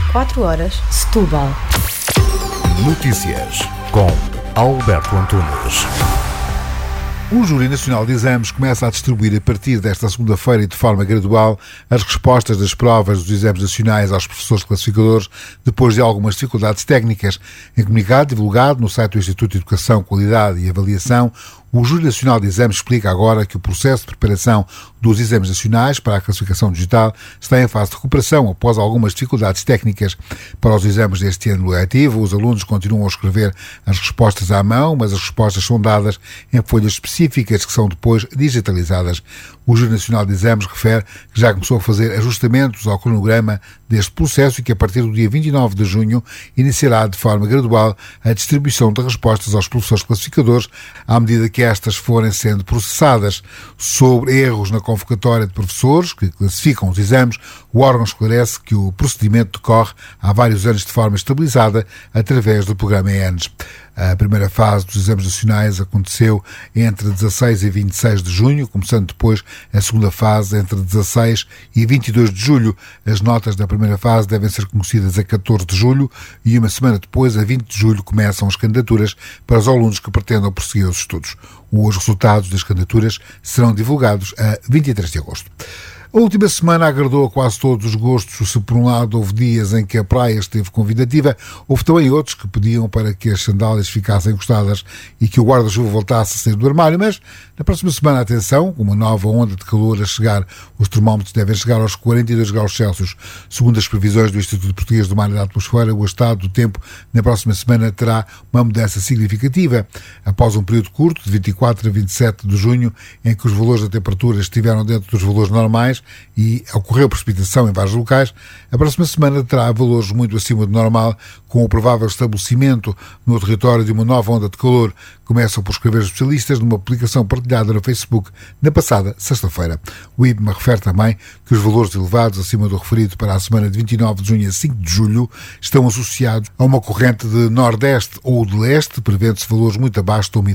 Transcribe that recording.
4 horas, Setúbal. Notícias com Alberto Antunes. O Júri Nacional de Exames começa a distribuir a partir desta segunda-feira e de forma gradual as respostas das provas dos exames nacionais aos professores classificadores depois de algumas dificuldades técnicas. Em comunicado divulgado no site do Instituto de Educação, Qualidade e Avaliação, o Júri Nacional de Exames explica agora que o processo de preparação dos exames nacionais para a classificação digital está em fase de recuperação após algumas dificuldades técnicas. Para os exames deste ano letivo, os alunos continuam a escrever as respostas à mão, mas as respostas são dadas em folhas específicas que são depois digitalizadas. O Júri Nacional de Exames refere que já começou a fazer ajustamentos ao cronograma deste processo e que a partir do dia 29 de junho iniciará de forma gradual a distribuição de respostas aos professores classificadores à medida que estas forem sendo processadas. Sobre erros na convocatória de professores que classificam os exames, o órgão esclarece que o procedimento decorre há vários anos de forma estabilizada através do programa ENES. A primeira fase dos exames nacionais aconteceu entre 16 e 26 de junho, começando depois a segunda fase entre 16 e 22 de julho. As notas da primeira fase devem ser conhecidas a 14 de julho e uma semana depois, a 20 de julho, começam as candidaturas para os alunos que pretendam prosseguir os estudos. Os resultados das candidaturas serão divulgados a 23 de agosto. A última semana agradou a quase todos os gostos. Se por um lado houve dias em que a praia esteve convidativa, houve também outros que pediam para que as sandálias ficassem encostadas e que o guarda-chuva voltasse a sair do armário, mas na próxima semana, atenção, com uma nova onda de calor a chegar, os termómetros devem chegar aos 42 graus Celsius. Segundo as previsões do Instituto Português do Mar e da Atmosfera, o estado do tempo na próxima semana terá uma mudança significativa. Após um período curto, de 24 a 27 de junho, em que os valores da temperatura estiveram dentro dos valores normais e ocorreu precipitação em vários locais, a próxima semana terá valores muito acima do normal, com o provável estabelecimento no território de uma nova onda de calor. Começam por escrever os especialistas numa publicação partilhada no Facebook na passada sexta-feira. O IPMA refere também que os valores elevados acima do referido para a semana de 29 de junho a 5 de julho estão associados a uma corrente de nordeste ou de leste, prevendo-se valores muito abaixo da umidade